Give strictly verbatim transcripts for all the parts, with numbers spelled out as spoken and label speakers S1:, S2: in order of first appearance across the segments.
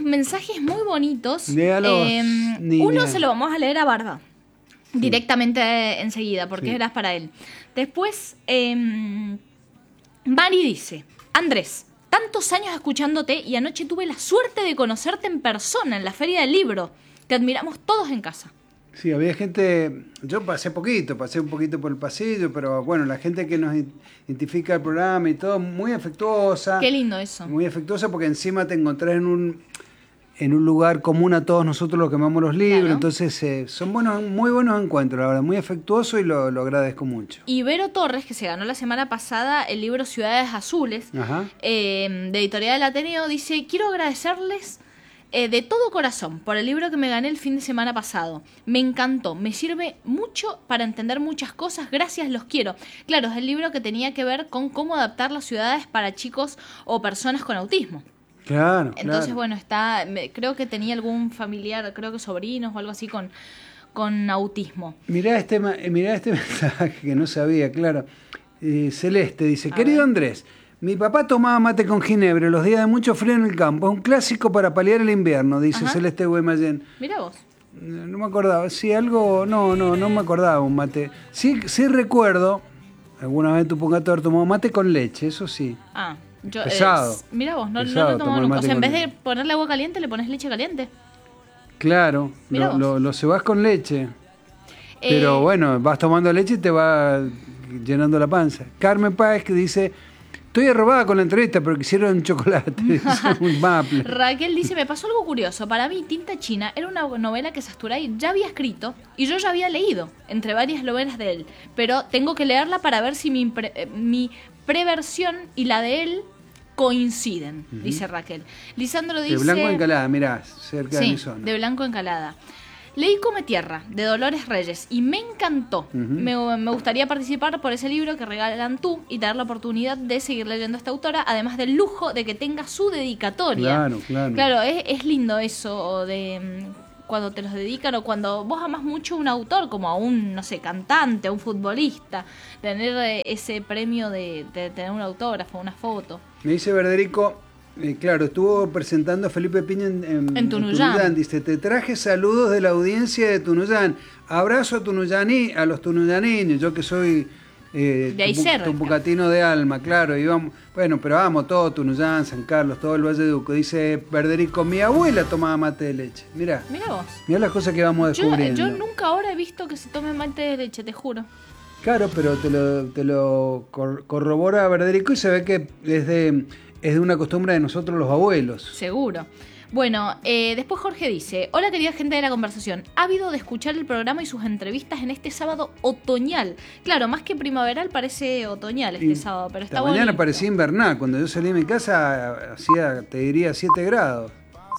S1: mensajes muy bonitos.
S2: Léalos,
S1: Eh,
S2: niña.
S1: uno se lo vamos a leer a Barba. Directamente eh, enseguida, porque
S2: Sí.
S1: eras para él. Después, eh, Mari dice: Andrés, tantos años escuchándote y anoche tuve la suerte de conocerte en persona en la Feria del Libro. Te admiramos todos en casa.
S2: Sí, había gente, yo pasé poquito, pasé un poquito por el pasillo, pero bueno, la gente que nos identifica el programa y todo, muy afectuosa.
S1: Qué lindo eso.
S2: Muy afectuosa porque encima te encontrás en un, en un lugar común a todos nosotros los que amamos los libros,
S1: Claro.
S2: entonces eh, son buenos, muy buenos encuentros, la verdad, muy afectuoso y lo, lo agradezco mucho.
S1: Y Vero Torres, que se ganó la semana pasada el libro Ciudades Azules,
S2: Ajá.
S1: eh, de Editorial del Ateneo, dice: quiero agradecerles eh, de todo corazón por el libro que me gané el fin de semana pasado. Me encantó, me sirve mucho para entender muchas cosas, gracias, los quiero. Claro, es el libro que tenía que ver con cómo adaptar las ciudades para chicos o personas con autismo.
S2: Claro,
S1: Entonces,
S2: claro.
S1: bueno, está, me- creo que tenía algún familiar, creo que sobrinos o algo así con, con autismo.
S2: Mirá este, ma- eh, mirá este mensaje que no sabía, claro. Eh, Celeste dice:
S1: A
S2: querido
S1: ver.
S2: Andrés, mi papá tomaba mate con ginebra los días de mucho frío en el campo. Es un clásico para paliar el invierno, dice
S1: Ajá.
S2: Celeste Guaymallén.
S1: Mira vos.
S2: No no me acordaba. Sí, algo. No, no, no me acordaba un mate. Sí, sí recuerdo. Alguna vez tu pongato haber tomado mate con leche, eso sí.
S1: Ah, yo.
S2: Pesado.
S1: Eh, mira vos, no,
S2: Pesado
S1: no lo tomo
S2: tomar
S1: nunca.
S2: mate
S1: O sea, en
S2: con
S1: vez de
S2: leche.
S1: ponerle agua caliente, le pones leche caliente.
S2: Claro,
S1: Mirá
S2: lo,
S1: vos.
S2: lo, lo cebás con leche. Pero
S1: Eh,
S2: bueno, vas tomando leche y te va llenando la panza. Carmen Páez que dice: estoy arrobada con la entrevista, pero quisieron chocolate. Dice, un maple.
S1: Raquel dice: me pasó algo curioso. Para mí, Tinta China era una novela que Sasturay ya había escrito y yo ya había leído, entre varias novelas de él. Pero tengo que leerla para ver si mi, impre- eh, mi preversión y la de él coinciden, dice Raquel. Lisandro dice...
S2: De Blanco Encalada, mirá, cerca de
S1: Sí,
S2: mi zona.
S1: de Blanco Encalada. Leí Come Tierra, de Dolores Reyes, y me encantó.
S2: Ujú.
S1: me, me gustaría participar por ese libro que regalan tú y tener la oportunidad de seguir leyendo a esta autora, además del lujo de que tenga su dedicatoria.
S2: Claro, claro.
S1: Claro, es, es lindo eso de mm, cuando te los dedican o cuando vos amás mucho a un autor, como a un, no sé, cantante, a un futbolista, tener eh, ese premio de, de tener un autógrafo, una foto.
S2: Me dice Verderico, eh, claro, estuvo presentando a Felipe Piña en, en,
S1: En Tunuyán.
S2: Dice: te traje saludos de la audiencia de Tunuyán. Abrazo a Tunuyaní, a los tunuyaninos, yo que soy eh,
S1: De ahí
S2: tupu-
S1: cerca.
S2: tupucatino de alma, claro. Y vamos, bueno, pero vamos, todo Tunuyán, San Carlos, todo el Valle de Uco. Dice Verderico: mi abuela tomaba mate de leche. Mirá,
S1: Mira vos.
S2: mirá las cosas que vamos
S1: Yo,
S2: descubriendo.
S1: yo nunca ahora he visto que se tome mate de leche, te juro.
S2: Claro, pero te lo, te lo cor- corrobora Verderico y se ve que es de, es de una costumbre de nosotros los abuelos.
S1: Seguro. Bueno, eh, después Jorge dice: hola querida gente de la conversación, ávido de escuchar el programa y sus entrevistas en este sábado otoñal. Claro, más que primaveral parece otoñal este
S2: Y
S1: sábado, pero está
S2: esta mañana
S1: bonito.
S2: parecía invernal. Cuando yo salí de mi casa hacía, te diría, siete grados.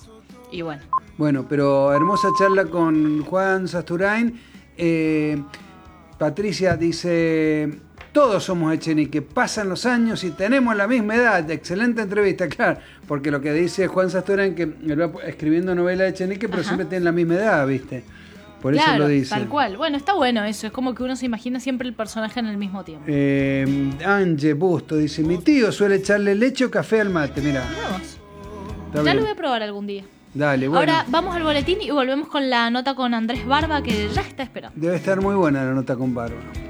S1: Y bueno,
S2: Bueno, pero hermosa charla con Juan Sasturain. Eh, Patricia dice: todos somos Echenique, pasan los años y tenemos la misma edad. Excelente entrevista, claro, porque lo que dice Juan Sasturain, que él va escribiendo novela de Echenique, pero
S1: Ajá.
S2: siempre tienen la misma edad, ¿viste? Por eso
S1: claro,
S2: lo dice.
S1: tal cual. Bueno, está bueno eso, es como que uno se imagina siempre el personaje en el mismo tiempo.
S2: Eh, Ange Busto dice: mi tío suele echarle leche o café al mate, mirá.
S1: Mirá vos.
S2: Está
S1: Ya
S2: bien.
S1: lo voy a probar algún día.
S2: Dale, bueno.
S1: Ahora vamos al boletín y volvemos con la nota con Andrés Barba, que ya está esperando.
S2: Debe estar muy buena la nota con Bárbaro.